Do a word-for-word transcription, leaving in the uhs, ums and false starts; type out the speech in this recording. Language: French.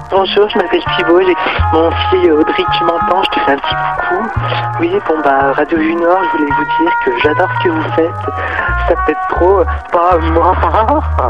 Bonjour, je m'appelle Thibaut, j'ai mon fille Audrey qui m'entend, je te fais un petit coucou. Oui, bon bah Radio du Nord, je voulais vous dire que j'adore ce que vous faites. Ça peut être trop, pas moi.